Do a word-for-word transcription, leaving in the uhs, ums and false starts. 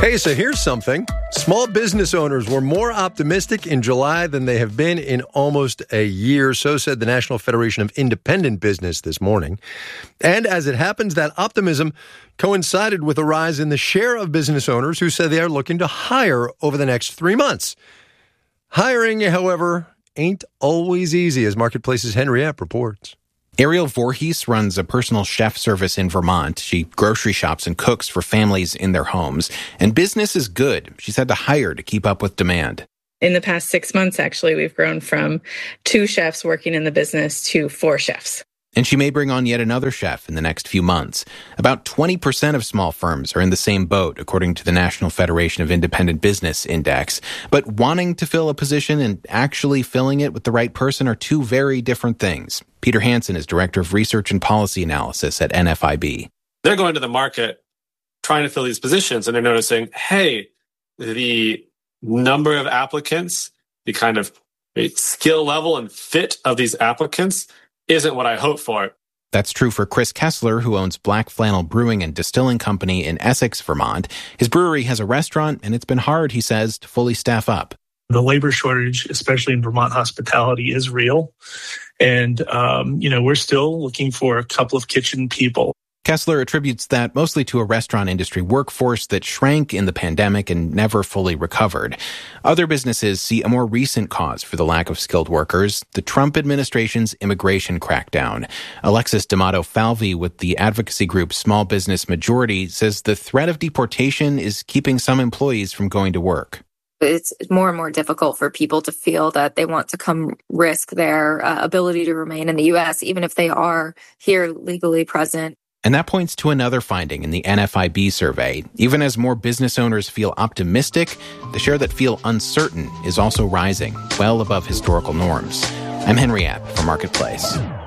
Hey, so here's something. Small business owners were more optimistic in July than they have been in almost a year. So said the National Federation of Independent Business this morning. And as it happens, that optimism coincided with a rise in the share of business owners who said they are looking to hire over the next three months. Hiring, however, ain't always easy, as Marketplace's Henry Epp reports. Ariel Voorhees runs a personal chef service in Vermont. She grocery shops and cooks for families in their homes. And business is good. She's had to hire to keep up with demand. In the past six months, actually, we've grown from two chefs working in the business to four chefs. And she may bring on yet another chef in the next few months. About twenty percent of small firms are in the same boat, according to the National Federation of Independent Business Index. But wanting to fill a position and actually filling it with the right person are two very different things. Peter Hansen is Director of Research and Policy Analysis at N F I B. They're going to the market trying to fill these positions, and they're noticing, hey, the number of applicants, the kind of skill level and fit of these applicants isn't what I hoped for. That's true for Chris Kessler, who owns Black Flannel Brewing and Distilling Company in Essex, Vermont. His brewery has a restaurant, and it's been hard, he says, to fully staff up. The labor shortage, especially in Vermont hospitality, is real. And, um, you know, we're still looking for a couple of kitchen people. Kessler attributes that mostly to a restaurant industry workforce that shrank in the pandemic and never fully recovered. Other businesses see a more recent cause for the lack of skilled workers, the Trump administration's immigration crackdown. Alexis D'Amato Falvey with the advocacy group Small Business Majority says the threat of deportation is keeping some employees from going to work. It's more and more difficult for people to feel that they want to come risk their uh, ability to remain in the U S, even if they are here legally present. And that points to another finding in the N F I B survey. Even as more business owners feel optimistic, the share that feel uncertain is also rising, well above historical norms. I'm Henry Epp for Marketplace.